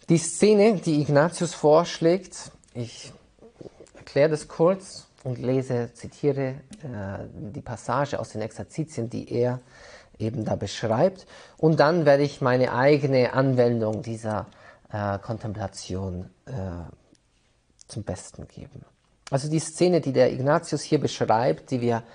Die Szene, die Ignatius vorschlägt, ich erkläre das kurz und zitiere die Passage aus den Exerzitien, die er eben da beschreibt. Und dann werde ich meine eigene Anwendung dieser Kontemplation zum Besten geben. Also die Szene, die der Ignatius hier beschreibt, die wir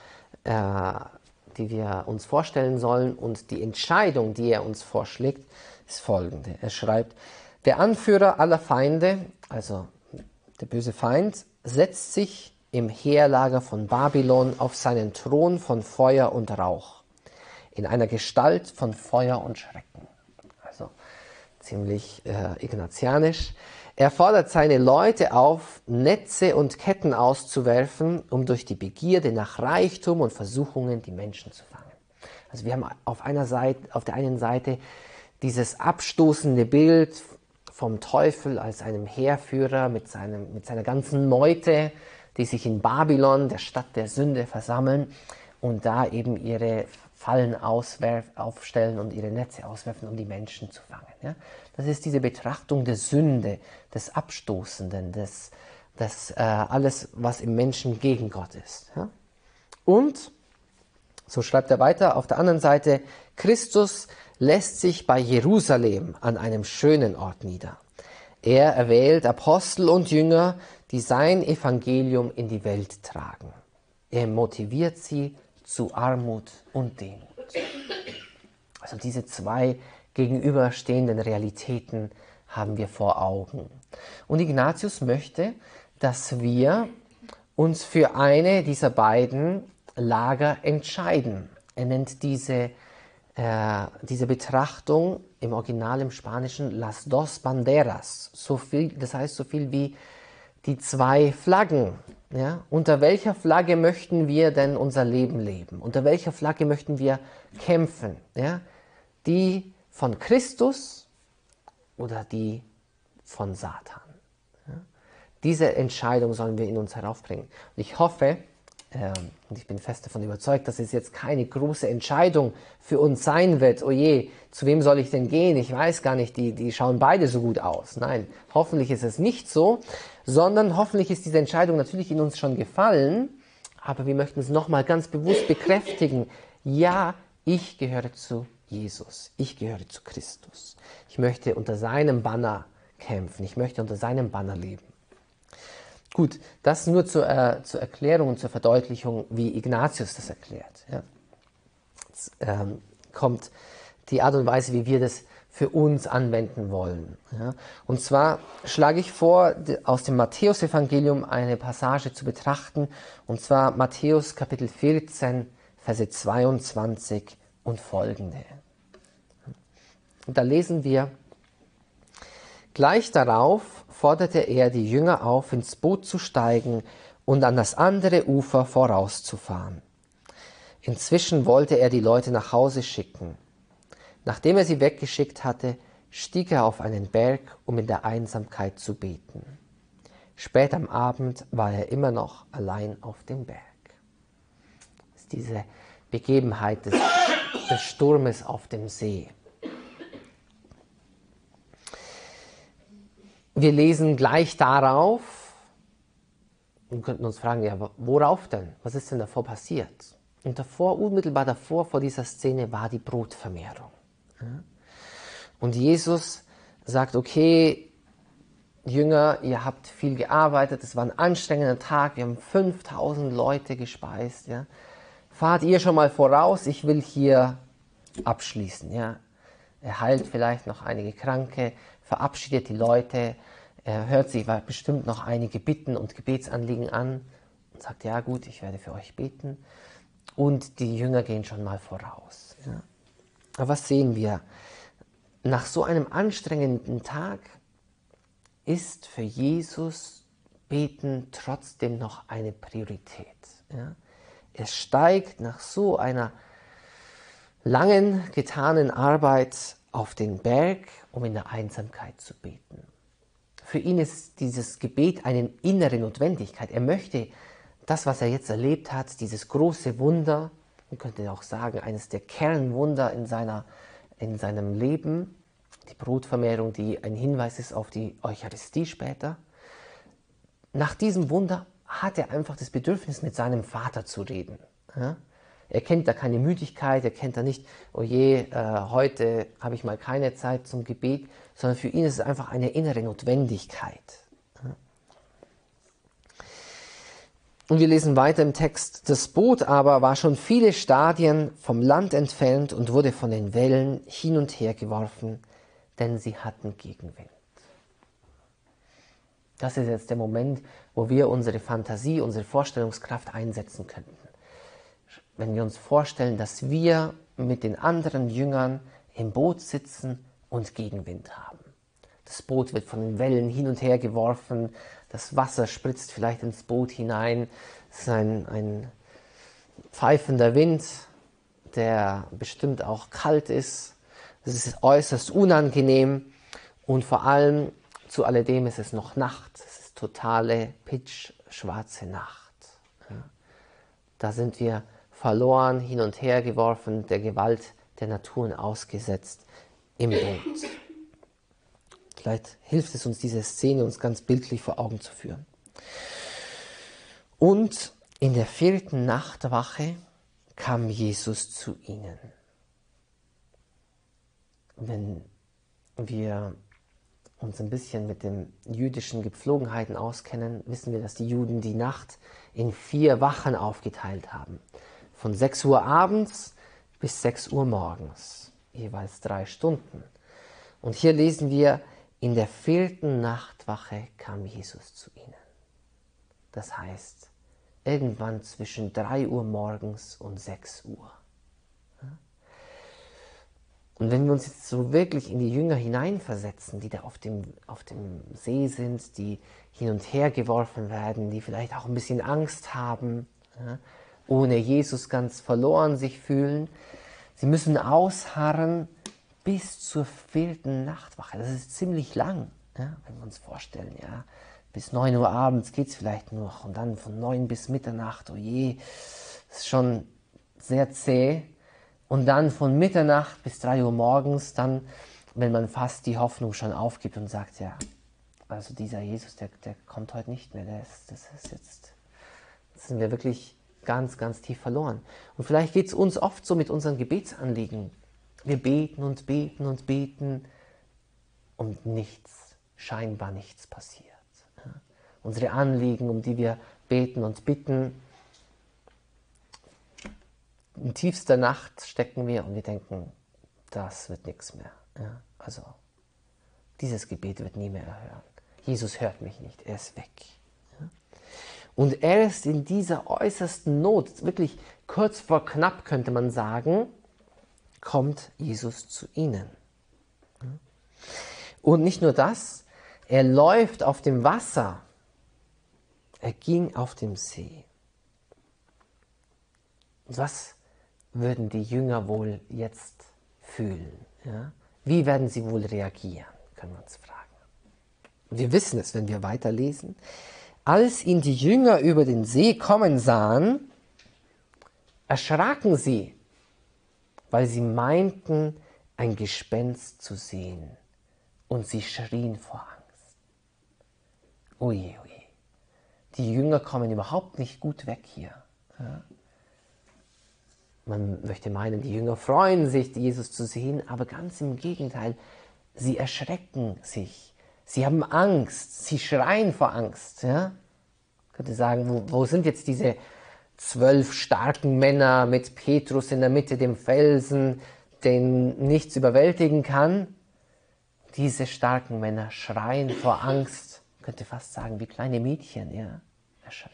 uns vorstellen sollen, und die Entscheidung, die er uns vorschlägt, ist folgende. Er schreibt: Der Anführer aller Feinde, also der böse Feind, setzt sich im Heerlager von Babylon auf seinen Thron von Feuer und Rauch, in einer Gestalt von Feuer und Schrecken. Also ziemlich ignatianisch. Er fordert seine Leute auf, Netze und Ketten auszuwerfen, um durch die Begierde nach Reichtum und Versuchungen die Menschen zu fangen. Also wir haben auf der einen Seite dieses abstoßende Bild vom Teufel als einem Heerführer mit seiner ganzen Meute, die sich in Babylon, der Stadt der Sünde, versammeln und da eben ihre Fallen aufstellen und ihre Netze auswerfen, um die Menschen zu fangen. Ja? Das ist diese Betrachtung der Sünde, des Abstoßenden, alles, was im Menschen gegen Gott ist. Ja? Und, so schreibt er weiter, auf der anderen Seite, Christus lässt sich bei Jerusalem an einem schönen Ort nieder. Er erwählt Apostel und Jünger, die sein Evangelium in die Welt tragen. Er motiviert sie zu Armut und Demut. Also diese zwei gegenüberstehenden Realitäten haben wir vor Augen. Und Ignatius möchte, dass wir uns für eine dieser beiden Lager entscheiden. Er nennt diese Betrachtung im Original im Spanischen las dos banderas. Das heißt so viel wie die zwei Flaggen. Ja? Unter welcher Flagge möchten wir denn unser Leben leben? Unter welcher Flagge möchten wir kämpfen? Ja? Die von Christus oder die von Satan? Ja? Diese Entscheidung sollen wir in uns heraufbringen. Und ich hoffe, und ich bin fest davon überzeugt, dass es jetzt keine große Entscheidung für uns sein wird. Oh je, zu wem soll ich denn gehen? Ich weiß gar nicht, die schauen beide so gut aus. Nein, hoffentlich ist es nicht so, sondern hoffentlich ist diese Entscheidung natürlich in uns schon gefallen, aber wir möchten es nochmal ganz bewusst bekräftigen. Ja, ich gehöre zu Jesus, ich gehöre zu Christus. Ich möchte unter seinem Banner kämpfen, ich möchte unter seinem Banner leben. Gut, das nur zur Erklärung und zur Verdeutlichung, wie Ignatius das erklärt. Ja. Jetzt kommt die Art und Weise, wie wir das für uns anwenden wollen. Ja. Und zwar schlage ich vor, aus dem Matthäusevangelium eine Passage zu betrachten, und zwar Matthäus Kapitel 14, Verse 22 und folgende. Und da lesen wir: Gleich darauf forderte er die Jünger auf, ins Boot zu steigen und an das andere Ufer vorauszufahren. Inzwischen wollte er die Leute nach Hause schicken. Nachdem er sie weggeschickt hatte, stieg er auf einen Berg, um in der Einsamkeit zu beten. Spät am Abend war er immer noch allein auf dem Berg. Das ist diese Begebenheit des Sturmes auf dem See. Wir lesen gleich darauf und könnten uns fragen, ja, worauf denn? Was ist denn davor passiert? Und unmittelbar davor, vor dieser Szene, war die Brotvermehrung. Und Jesus sagt, okay, Jünger, ihr habt viel gearbeitet, es war ein anstrengender Tag, wir haben 5000 Leute gespeist. Ja. Fahrt ihr schon mal voraus, ich will hier abschließen. Ja. Er heilt vielleicht noch einige Kranke, verabschiedet die Leute, er hört sich bestimmt noch einige Bitten und Gebetsanliegen an und sagt, ja gut, ich werde für euch beten. Und die Jünger gehen schon mal voraus. Ja. Aber was sehen wir? Nach so einem anstrengenden Tag ist für Jesus Beten trotzdem noch eine Priorität. Ja. Er steigt nach so einer langen getanen Arbeit auf den Berg, um in der Einsamkeit zu beten. Für ihn ist dieses Gebet eine innere Notwendigkeit. Er möchte das, was er jetzt erlebt hat, dieses große Wunder, man könnte auch sagen, eines der Kernwunder in seinem Leben, die Brotvermehrung, die ein Hinweis ist auf die Eucharistie später. Nach diesem Wunder hat er einfach das Bedürfnis, mit seinem Vater zu reden. Ja? Er kennt da keine Müdigkeit, er kennt da nicht, oh je, heute habe ich mal keine Zeit zum Gebet, sondern für ihn ist es einfach eine innere Notwendigkeit. Ja? Und wir lesen weiter im Text, das Boot aber war schon viele Stadien vom Land entfernt und wurde von den Wellen hin und her geworfen, denn sie hatten Gegenwind. Das ist jetzt der Moment, wo wir unsere Fantasie, unsere Vorstellungskraft einsetzen könnten. Wenn wir uns vorstellen, dass wir mit den anderen Jüngern im Boot sitzen und Gegenwind haben. Das Boot wird von den Wellen hin und her geworfen, das Wasser spritzt vielleicht ins Boot hinein, es ist ein pfeifender Wind, der bestimmt auch kalt ist, es ist äußerst unangenehm und vor allem zu alledem ist es noch Nacht, es ist totale, pitschschwarze Nacht. Ja. Da sind wir verloren, hin und her geworfen, der Gewalt der Naturen ausgesetzt im Boot. Vielleicht hilft es uns, diese Szene uns ganz bildlich vor Augen zu führen. Und in der 4. Nachtwache kam Jesus zu ihnen. Wenn wir uns ein bisschen mit den jüdischen Gepflogenheiten auskennen, wissen wir, dass die Juden die Nacht in 4 Wachen aufgeteilt haben. Von 6 Uhr abends bis 6 Uhr morgens, jeweils 3 Stunden. Und hier lesen wir, in der 4. Nachtwache kam Jesus zu ihnen. Das heißt, irgendwann zwischen 3 Uhr morgens und 6 Uhr. Und wenn wir uns jetzt so wirklich in die Jünger hineinversetzen, die da auf dem See sind, die hin und her geworfen werden, die vielleicht auch ein bisschen Angst haben, ohne Jesus ganz verloren sich fühlen, sie müssen ausharren bis zur 4. Nachtwache. Das ist ziemlich lang, wenn wir uns vorstellen. Ja. Bis 9 Uhr abends geht es vielleicht noch und dann von 9 bis Mitternacht, oh je, das ist schon sehr zäh. Und dann von Mitternacht bis 3 Uhr morgens, dann, wenn man fast die Hoffnung schon aufgibt und sagt, ja, also dieser Jesus, der kommt heute nicht mehr, das sind wir wirklich ganz, ganz tief verloren. Und vielleicht geht es uns oft so mit unseren Gebetsanliegen. Wir beten und beten und beten und nichts, scheinbar nichts passiert. Ja. Unsere Anliegen, um die wir beten und bitten, in tiefster Nacht stecken wir und wir denken, das wird nichts mehr. Ja, also, dieses Gebet wird nie mehr erhören. Jesus hört mich nicht, er ist weg. Ja. Und erst in dieser äußersten Not, wirklich kurz vor knapp könnte man sagen, kommt Jesus zu ihnen. Ja. Und nicht nur das, er läuft auf dem Wasser. Er ging auf dem See. Was würden die Jünger wohl jetzt fühlen? Ja? Wie werden sie wohl reagieren, können wir uns fragen. Wir wissen es, wenn wir weiterlesen. Als ihn die Jünger über den See kommen sahen, erschraken sie, weil sie meinten, ein Gespenst zu sehen. Und sie schrien vor Angst. Oje, oje. Die Jünger kommen überhaupt nicht gut weg hier. Ja? Man möchte meinen, die Jünger freuen sich, Jesus zu sehen, aber ganz im Gegenteil, sie erschrecken sich, sie haben Angst, sie schreien vor Angst. Ja? Ich könnte sagen, wo sind jetzt diese 12 starken Männer mit Petrus in der Mitte, dem Felsen, den nichts überwältigen kann? Diese starken Männer schreien vor Angst, ich könnte fast sagen, wie kleine Mädchen, ja, erschreckt.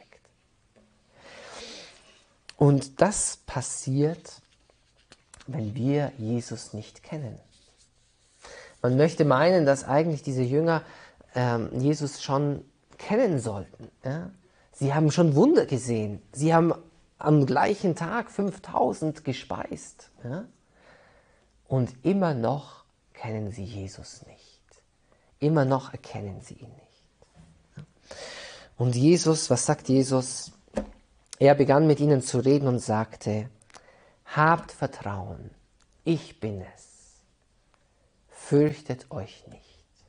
Und das passiert, wenn wir Jesus nicht kennen. Man möchte meinen, dass eigentlich diese Jünger Jesus schon kennen sollten. Ja? Sie haben schon Wunder gesehen. Sie haben am gleichen Tag 5000 gespeist. Ja? Und immer noch kennen sie Jesus nicht. Immer noch erkennen sie ihn nicht. Ja? Und Jesus, was sagt Jesus? Er begann mit ihnen zu reden und sagte, habt Vertrauen, ich bin es. fürchtet euch nicht.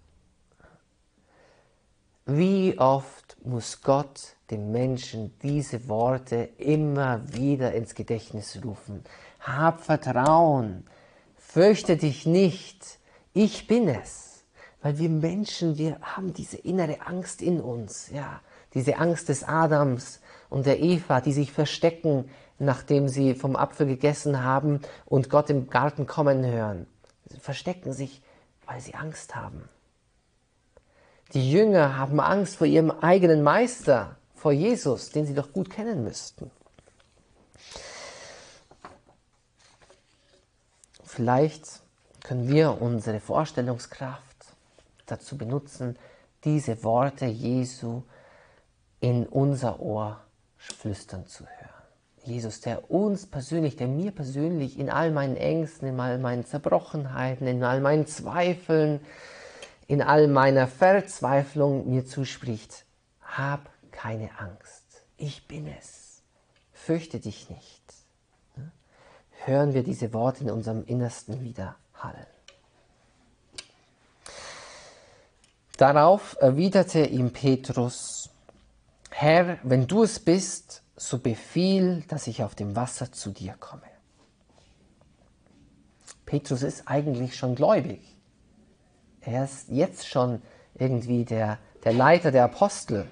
Wie oft muss Gott dem Menschen diese Worte immer wieder ins Gedächtnis rufen? Hab Vertrauen, fürchte dich nicht, ich bin es. Weil wir Menschen, wir haben diese innere Angst in uns, ja, diese Angst des Adams und der Eva, die sich verstecken, nachdem sie vom Apfel gegessen haben und Gott im Garten kommen hören. Sie verstecken sich, weil sie Angst haben. Die Jünger haben Angst vor ihrem eigenen Meister, vor Jesus, den sie doch gut kennen müssten. Vielleicht können wir unsere Vorstellungskraft dazu benutzen, diese Worte Jesu in unser Ohr flüstern zu hören. Jesus, der uns persönlich, der mir persönlich in all meinen Ängsten, in all meinen Zerbrochenheiten, in all meinen Zweifeln, in all meiner Verzweiflung mir zuspricht, hab keine Angst, ich bin es, fürchte dich nicht. Hören wir diese Worte in unserem Innersten widerhallen. Darauf erwiderte ihm Petrus, Herr, wenn du es bist, so befiehl, dass ich auf dem Wasser zu dir komme. Petrus ist eigentlich schon gläubig. Er ist jetzt schon irgendwie der Leiter der Apostel.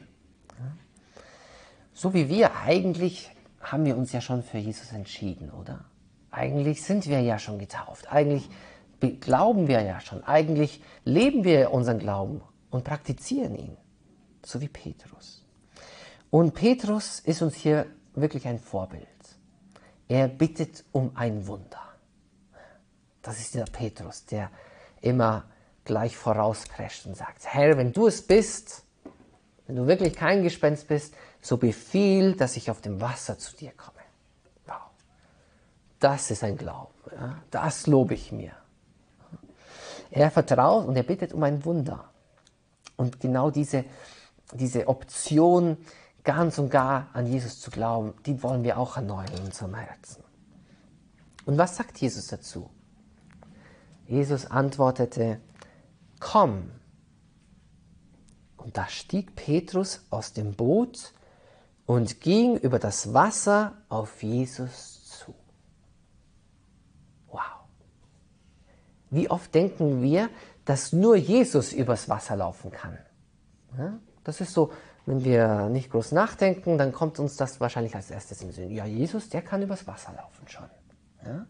So wie wir, eigentlich haben wir uns ja schon für Jesus entschieden, oder? Eigentlich sind wir ja schon getauft. Eigentlich glauben wir ja schon. Eigentlich leben wir unseren Glauben und praktizieren ihn. So wie Petrus. Und Petrus ist uns hier wirklich ein Vorbild. Er bittet um ein Wunder. Das ist der Petrus, der immer gleich vorausprescht und sagt, Herr, wenn du es bist, wenn du wirklich kein Gespenst bist, so befiehl, dass ich auf dem Wasser zu dir komme. Wow. Das ist ein Glauben. Ja? Das lobe ich mir. Er vertraut und er bittet um ein Wunder. Und genau diese Option, ganz und gar an Jesus zu glauben, die wollen wir auch erneuern in unserem Herzen. Und was sagt Jesus dazu? Jesus antwortete, komm. Und da stieg Petrus aus dem Boot und ging über das Wasser auf Jesus zu. Wow. Wie oft denken wir, dass nur Jesus übers Wasser laufen kann? Ja, das ist so, wenn wir nicht groß nachdenken, dann kommt uns das wahrscheinlich als erstes in den Sinn. Ja, Jesus, der kann übers Wasser laufen schon. Ja?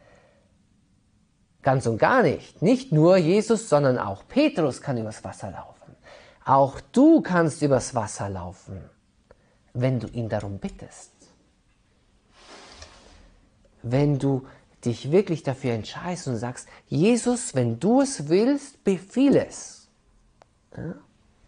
Ganz und gar nicht. Nicht nur Jesus, sondern auch Petrus kann übers Wasser laufen. Auch du kannst übers Wasser laufen, wenn du ihn darum bittest. Wenn du dich wirklich dafür entscheidest und sagst, Jesus, wenn du es willst, befiehl es. Ja?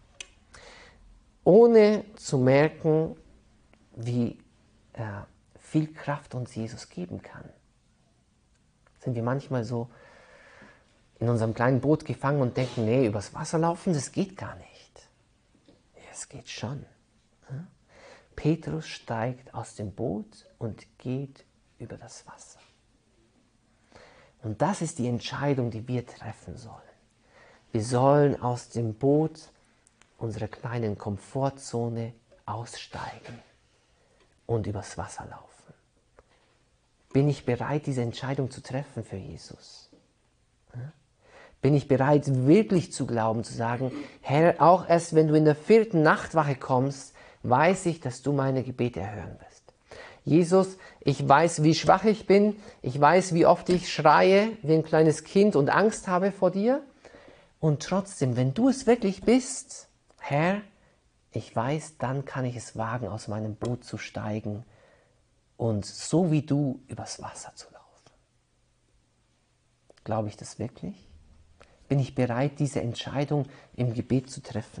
Ohne zu merken, wie viel Kraft uns Jesus geben kann. Sind wir manchmal so in unserem kleinen Boot gefangen und denken, nee, übers Wasser laufen, das geht gar nicht. Es geht schon. Petrus steigt aus dem Boot und geht über das Wasser. Und das ist die Entscheidung, die wir treffen sollen. Wir sollen aus dem Boot, unserer kleinen Komfortzone, aussteigen und übers Wasser laufen. Bin ich bereit, diese Entscheidung zu treffen für Jesus? Bin ich bereit, wirklich zu glauben, zu sagen, Herr, auch erst wenn du in der 4. Nachtwache kommst, weiß ich, dass du meine Gebete erhören wirst. Jesus, ich weiß, wie schwach ich bin, ich weiß, wie oft ich schreie wie ein kleines Kind und Angst habe vor dir. Und trotzdem, wenn du es wirklich bist, Herr, ich weiß, dann kann ich es wagen, aus meinem Boot zu steigen und so wie du übers Wasser zu laufen. Glaube ich das wirklich? Bin ich bereit, diese Entscheidung im Gebet zu treffen?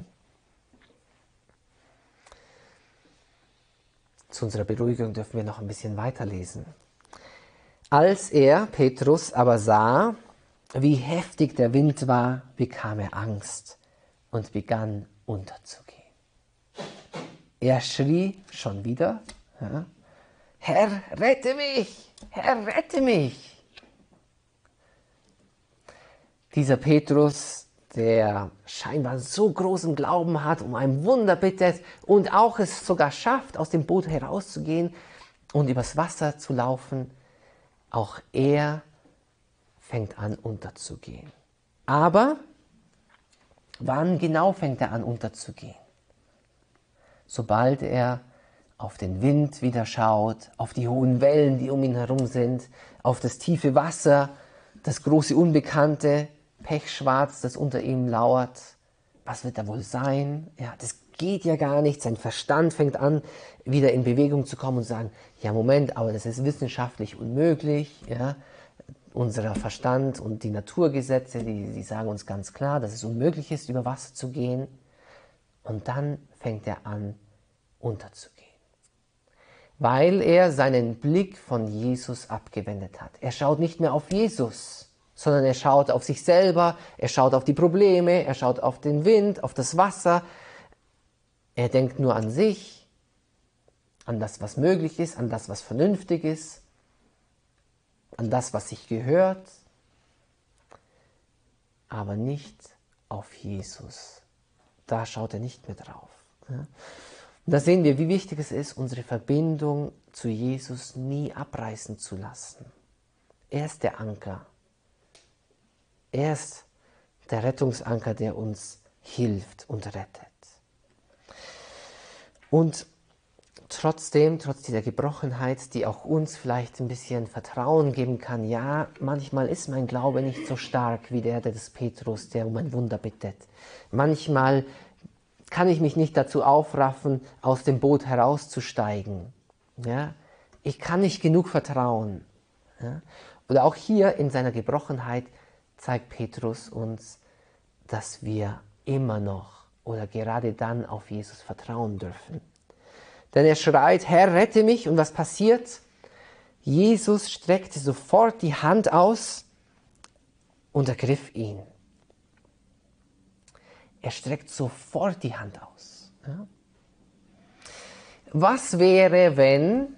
Zu unserer Beruhigung dürfen wir noch ein bisschen weiterlesen. Als er, Petrus, aber sah, wie heftig der Wind war, bekam er Angst und begann unterzugehen. Er schrie schon wieder, ja, Herr, rette mich! Herr, rette mich! Dieser Petrus, der scheinbar so großen Glauben hat, um ein Wunder bittet und auch es sogar schafft, aus dem Boot herauszugehen und übers Wasser zu laufen, auch er fängt an unterzugehen. Aber wann genau fängt er an unterzugehen? Sobald er auf den Wind wieder schaut, auf die hohen Wellen, die um ihn herum sind, auf das tiefe Wasser, das große Unbekannte, pechschwarz, das unter ihm lauert. Was wird da wohl sein? Ja, das geht ja gar nicht. Sein Verstand fängt an, wieder in Bewegung zu kommen und zu sagen, ja Moment, aber das ist wissenschaftlich unmöglich. Ja, unser Verstand und die Naturgesetze, die sagen uns ganz klar, dass es unmöglich ist, über Wasser zu gehen. Und dann fängt er an, unterzugehen. Weil er seinen Blick von Jesus abgewendet hat. Er schaut nicht mehr auf Jesus, sondern er schaut auf sich selber, er schaut auf die Probleme, er schaut auf den Wind, auf das Wasser. Er denkt nur an sich, an das, was möglich ist, an das, was vernünftig ist, an das, was sich gehört, aber nicht auf Jesus. Da schaut er nicht mehr drauf. Ja? Und da sehen wir, wie wichtig es ist, unsere Verbindung zu Jesus nie abreißen zu lassen. Er ist der Anker. Er ist der Rettungsanker, der uns hilft und rettet. Und trotzdem, trotz dieser Gebrochenheit, die auch uns vielleicht ein bisschen Vertrauen geben kann, ja, manchmal ist mein Glaube nicht so stark wie der des Petrus, der um ein Wunder bittet. Manchmal kann ich mich nicht dazu aufraffen, aus dem Boot herauszusteigen. Ja? Ich kann nicht genug vertrauen. Ja? Oder auch hier in seiner Gebrochenheit zeigt Petrus uns, dass wir immer noch oder gerade dann auf Jesus vertrauen dürfen. Denn er schreit, Herr, rette mich. Und was passiert? Jesus streckte sofort die Hand aus und ergriff ihn. Er streckt sofort die Hand aus. Ja? Was wäre, wenn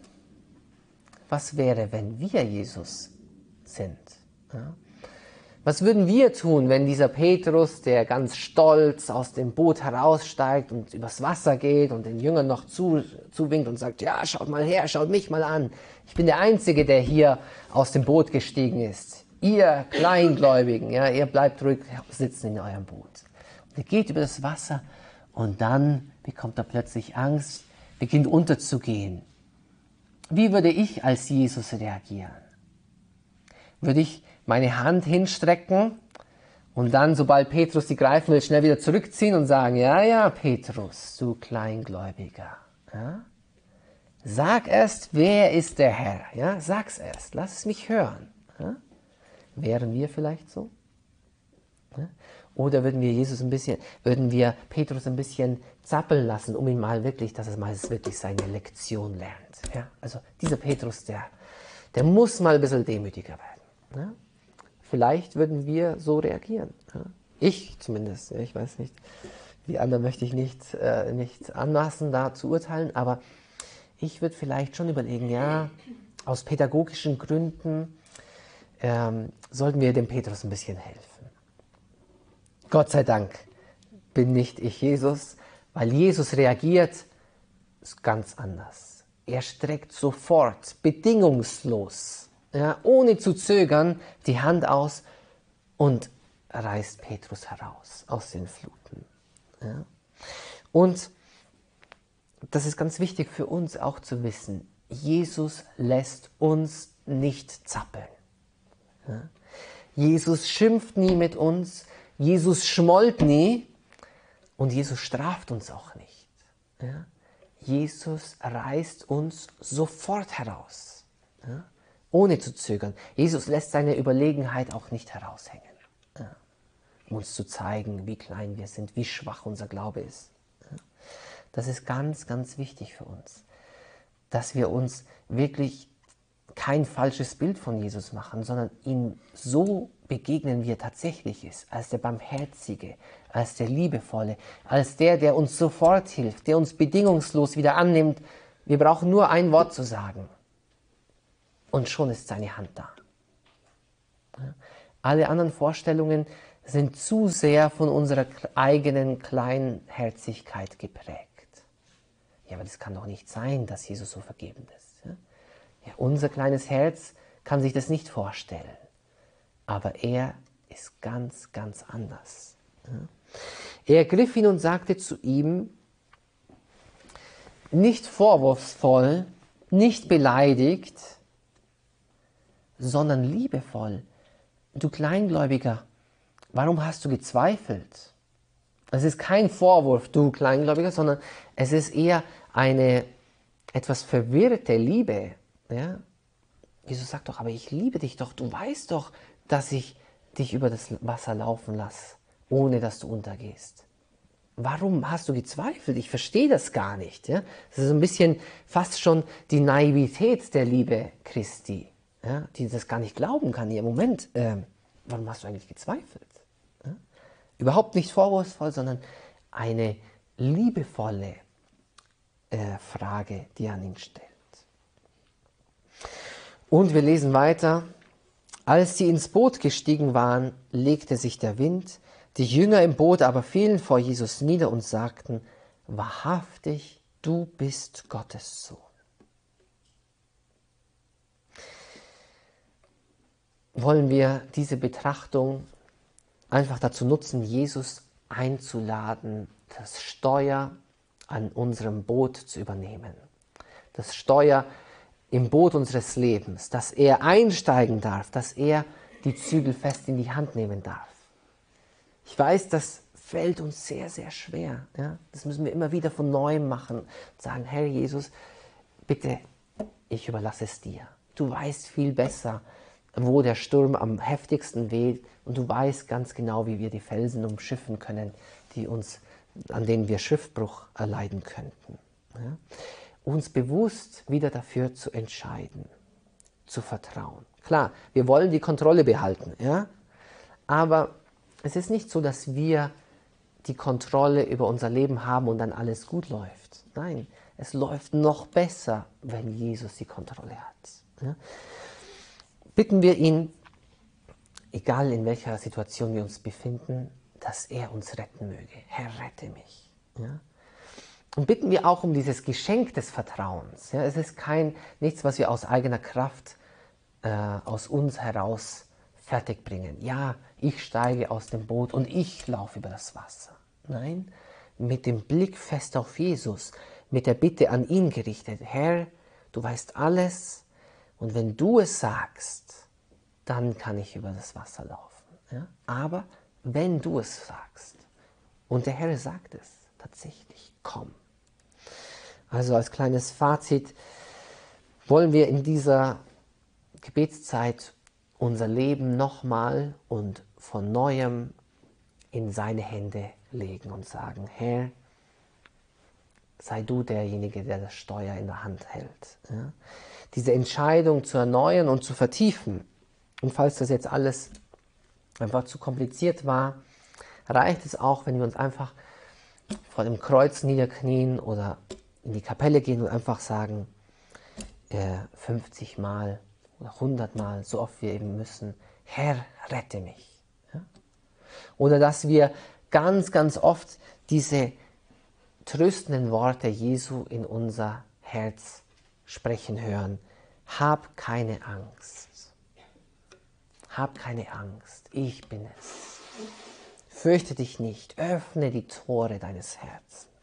wir Jesus sind? Ja? Was würden wir tun, wenn dieser Petrus, der ganz stolz aus dem Boot heraussteigt und übers Wasser geht und den Jüngern noch zuwinkt und sagt, ja, schaut mal her, schaut mich mal an. Ich bin der Einzige, der hier aus dem Boot gestiegen ist. Ihr Kleingläubigen, ja, ihr bleibt ruhig sitzen in eurem Boot. Er geht über das Wasser und dann bekommt er plötzlich Angst, beginnt unterzugehen. Wie würde ich als Jesus reagieren? Würde ich meine Hand hinstrecken und dann, sobald Petrus die greifen will, schnell wieder zurückziehen und sagen, ja, ja, Petrus, du Kleingläubiger, ja? Sag erst, wer ist der Herr? Ja? Sag's erst, lass es mich hören. Ja? Wären wir vielleicht so? Ja? Oder würden wir Petrus ein bisschen zappeln lassen, um ihn mal wirklich, dass er mal wirklich seine Lektion lernt. Ja? Also dieser Petrus, der muss mal ein bisschen demütiger werden. Ja? Vielleicht würden wir so reagieren. Ja? Ich zumindest, ja, ich weiß nicht, die anderen möchte ich nicht anmaßen, da zu urteilen, aber ich würde vielleicht schon überlegen, ja, aus pädagogischen Gründen sollten wir dem Petrus ein bisschen helfen. Gott sei Dank bin nicht ich Jesus, weil Jesus reagiert ganz anders. Er streckt sofort, bedingungslos, ja, ohne zu zögern, die Hand aus und reißt Petrus heraus aus den Fluten. Ja. Und das ist ganz wichtig für uns auch zu wissen, Jesus lässt uns nicht zappeln. Ja. Jesus schimpft nie mit uns, Jesus schmollt nie und Jesus straft uns auch nicht. Ja? Jesus reißt uns sofort heraus, ja? Ohne zu zögern. Jesus lässt seine Überlegenheit auch nicht heraushängen, ja? Um uns zu zeigen, wie klein wir sind, wie schwach unser Glaube ist. Ja? Das ist ganz, ganz wichtig für uns, dass wir uns wirklich kein falsches Bild von Jesus machen, sondern ihm so begegnen, wie er tatsächlich ist, als der Barmherzige, als der Liebevolle, als der uns sofort hilft, der uns bedingungslos wieder annimmt. Wir brauchen nur ein Wort zu sagen und schon ist seine Hand da. Alle anderen Vorstellungen sind zu sehr von unserer eigenen Kleinherzigkeit geprägt. Ja, aber das kann doch nicht sein, dass Jesus so vergebend ist. Ja? Ja, unser kleines Herz kann sich das nicht vorstellen. Aber er ist ganz, ganz anders. Ja? Er ergriff ihn und sagte zu ihm, nicht vorwurfsvoll, nicht beleidigt, sondern liebevoll. Du Kleingläubiger, warum hast du gezweifelt? Es ist kein Vorwurf, du Kleingläubiger, sondern es ist eher eine etwas verwirrte Liebe. Ja? Jesus sagt doch, aber ich liebe dich doch, du weißt doch, dass ich dich über das Wasser laufen lasse, ohne dass du untergehst. Warum hast du gezweifelt? Ich verstehe das gar nicht. Ja? Das ist ein bisschen fast schon die Naivität der Liebe Christi, ja? Die das gar nicht glauben kann. Ja, Moment, warum hast du eigentlich gezweifelt? Ja? Überhaupt nicht vorwurfsvoll, sondern eine liebevolle Frage, die er an ihn stellt. Und wir lesen weiter. Als sie ins Boot gestiegen waren, legte sich der Wind. Die Jünger im Boot aber fielen vor Jesus nieder und sagten, wahrhaftig, du bist Gottes Sohn. Wollen wir diese Betrachtung einfach dazu nutzen, Jesus einzuladen, das Steuer an unserem Boot zu übernehmen. Das Steuer im Boot unseres Lebens, dass er einsteigen darf, dass er die Zügel fest in die Hand nehmen darf. Ich weiß, das fällt uns sehr, sehr schwer. Ja? Das müssen wir immer wieder von Neuem machen. Sagen, Herr Jesus, bitte, ich überlasse es dir. Du weißt viel besser, wo der Sturm am heftigsten weht und du weißt ganz genau, wie wir die Felsen umschiffen können, an denen wir Schiffbruch erleiden könnten. Ja? Uns bewusst wieder dafür zu entscheiden, zu vertrauen. Klar, wir wollen die Kontrolle behalten, ja? Aber es ist nicht so, dass wir die Kontrolle über unser Leben haben und dann alles gut läuft. Nein, es läuft noch besser, wenn Jesus die Kontrolle hat. Ja? Bitten wir ihn, egal in welcher Situation wir uns befinden, dass er uns retten möge. Herr, rette mich. Ja? Und bitten wir auch um dieses Geschenk des Vertrauens. Ja? Es ist nichts, was wir aus eigener Kraft, aus uns heraus fertigbringen. Ja, ich steige aus dem Boot und ich laufe über das Wasser. Nein, mit dem Blick fest auf Jesus, mit der Bitte an ihn gerichtet. Herr, du weißt alles und wenn du es sagst, dann kann ich über das Wasser laufen. Ja? Aber wenn du es sagst, und der Herr sagt es tatsächlich, komm. Also als kleines Fazit wollen wir in dieser Gebetszeit unser Leben nochmal und von Neuem in seine Hände legen und sagen, Herr, sei du derjenige, der das Steuer in der Hand hält. Ja? Diese Entscheidung zu erneuern und zu vertiefen. Und falls das jetzt alles einfach zu kompliziert war, reicht es auch, wenn wir uns einfach vor dem Kreuz niederknien oder in die Kapelle gehen und einfach sagen, 50 Mal oder 100 Mal, so oft wir eben müssen, Herr, rette mich. Ja? Oder dass wir ganz, ganz oft diese tröstenden Worte Jesu in unser Herz sprechen hören. Hab keine Angst. Hab keine Angst. Ich bin es. Fürchte dich nicht. Öffne die Tore deines Herzens.